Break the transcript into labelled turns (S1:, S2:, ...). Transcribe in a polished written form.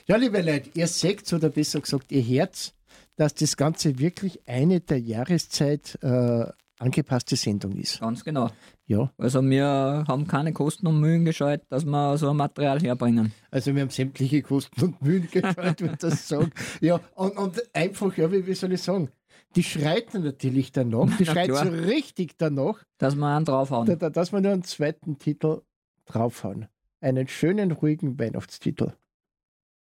S1: Ja, liebe Leute, ihr seht, oder besser gesagt, ihr hört, dass das Ganze wirklich eine der Jahreszeit angepasste Sendung ist.
S2: Ganz genau.
S1: Ja.
S2: Also wir haben keine Kosten und Mühen gescheut, dass wir so ein Material herbringen.
S1: Also wir haben sämtliche Kosten und Mühen gescheut, würde ich das sagen. Ja, und einfach, ja, wie soll ich sagen, die schreit natürlich danach, die schreit so richtig danach,
S2: dass wir einen draufhauen.
S1: Dass wir nur einen zweiten Titel draufhauen. Einen schönen, ruhigen Weihnachtstitel.